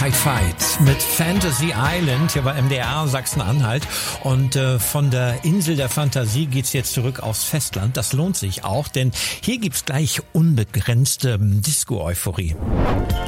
Fight Fight mit Fantasy Island hier bei MDR Sachsen-Anhalt. Und von der Insel der Fantasie geht's jetzt zurück aufs Festland. Das lohnt sich auch, denn hier gibt's gleich unbegrenzte Disco-Euphorie.